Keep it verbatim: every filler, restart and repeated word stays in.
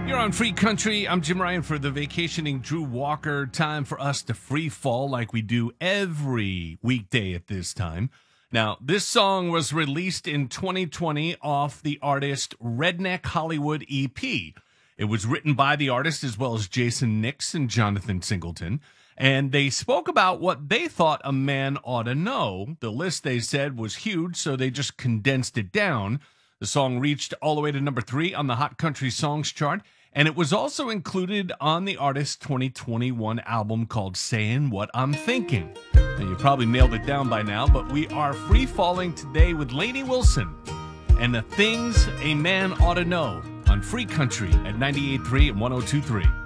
You're on Free Country. I'm Jim Ryan for the vacationing Drew Walker. Time for us to free fall like we do every weekday at this time. Now, this song was released in twenty twenty off the artist Redneck Hollywood E P. It was written by the artist as well as Jason Nix and Jonathan Singleton. And they spoke about what they thought a man ought to know. The list, they said, was huge, so they just condensed it down. The song reached all the way to number three on the Hot Country Songs chart. And it was also included on the artist's twenty twenty-one album called Saying What I'm Thinking. Now, you probably nailed it down by now, but we are free-falling today with Lainey Wilson and the things a man ought to know on Free Country at ninety-eight point three and one oh two point three.